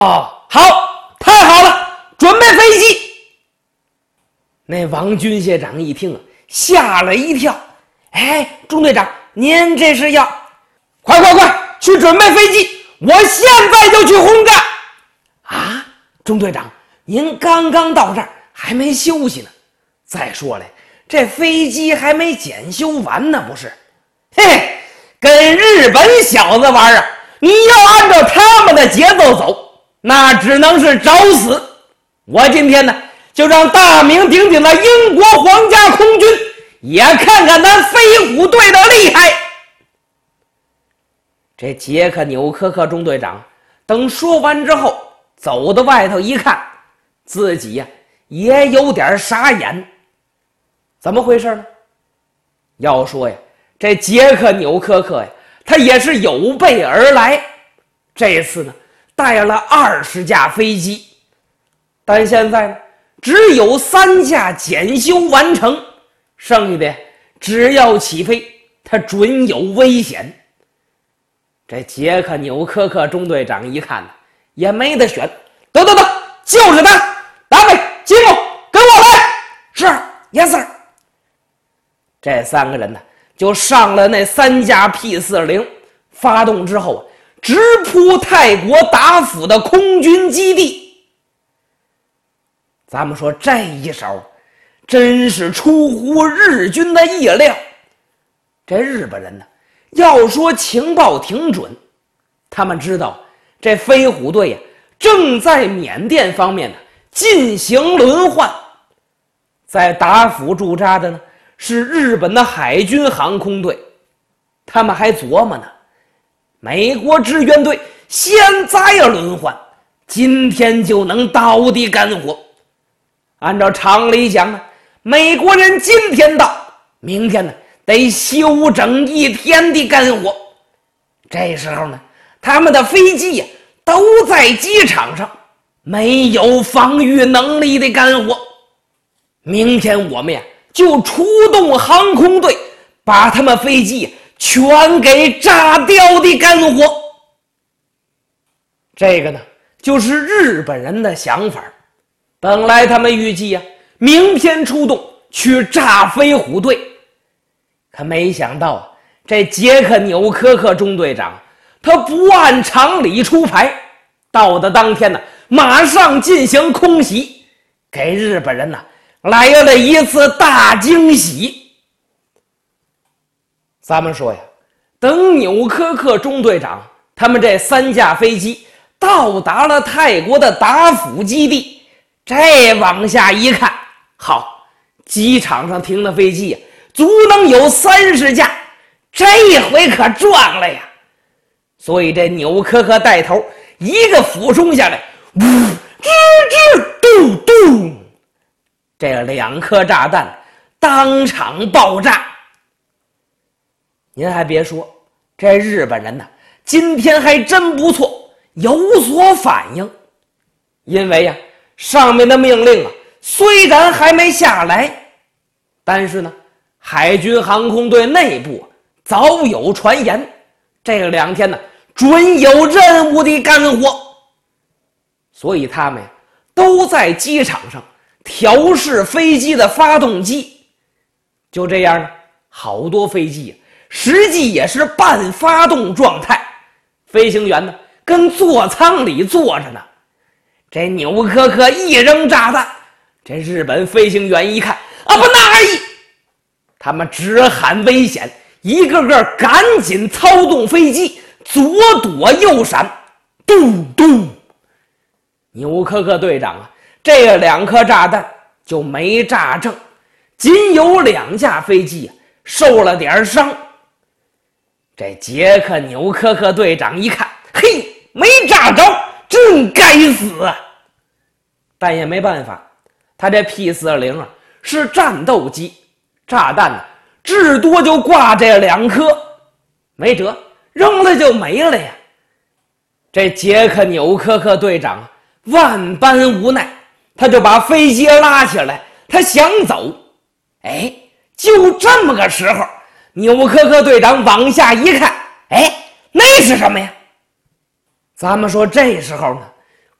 哦，好，太好了，准备飞机。那王军械长一听啊，吓了一跳。哎，中队长，您这是要……快去准备飞机，我现在就去轰炸。啊，中队长，您刚刚到这儿还没休息呢。再说了，这飞机还没检修完呢，不是？嘿，跟日本小子玩啊！你要按照他们的节奏走，那只能是找死。我今天呢，就让大名鼎鼎的英国皇家空军也看看咱飞虎队的厉害。这杰克纽科克中队长等说完之后，走到外头一看，自己呀也有点傻眼。怎么回事呢？要说呀，这杰克纽科克呀，他也是有备而来。这次呢，带了20架飞机，但现在呢，只有3架检修完成，剩下的只要起飞，他准有危险。这杰克纽科克中队长一看呢，也没得选，得，就是他，达美、吉姆，跟我来。是，yes sir。这3个人呢，就上了那3架 P-40，发动之后直扑泰国达府的空军基地。咱们说这一手真是出乎日军的意料。这日本人呢，要说情报挺准，他们知道这飞虎队呀正在缅甸方面呢进行轮换。在达府驻扎的呢是日本的海军航空队，他们还琢磨呢，美国支援队现在要轮换，今天就能到底干活。按照常理讲呢，美国人今天到，明天呢得休整1天的干活。这时候呢，他们的飞机呀都在机场上，没有防御能力的干活。明天我们呀就出动航空队，把他们飞机全给炸掉的干活。这个呢，就是日本人的想法。本来他们预计明天出动去炸飞虎队，可没想到这杰克纽科克中队长他不按常理出牌，到的当天呢，马上进行空袭，给日本人来了一次大惊喜。咱们说呀，等纽科克中队长他们这3架飞机到达了泰国的达府基地，这往下一看，好，机场上停的飞机足能有30架，这回可赚了呀。所以这纽科克带头一个俯冲下来，呜，吱嘟嘟，这2颗炸弹当场爆炸。您还别说，这日本人今天还真不错，有所反应。因为上面的命令虽然还没下来，但是呢，海军航空队内部早有传言，这2天准有任务的干活。所以他们都在机场上调试飞机的发动机。就这样好多飞机实际也是半发动状态，飞行员呢跟座舱里坐着呢。这纽科克一扔炸弹，这日本飞行员一看不那意，他们直喊危险，一个个赶紧操纵飞机左躲右闪，嘟嘟。纽科克队长这2颗炸弹就没炸正，仅有2架飞机受了点伤。这杰克纽科克队长一看，嘿，没炸着，真该死啊！但也没办法，他这 P-40是战斗机，炸弹至多就挂这2颗，没辙，扔了就没了呀。这杰克纽科克队长万般无奈，他就把飞机拉起来，他想走。哎，就这么个时候，纽科克队长往下一看，哎，那是什么呀？咱们说这时候呢，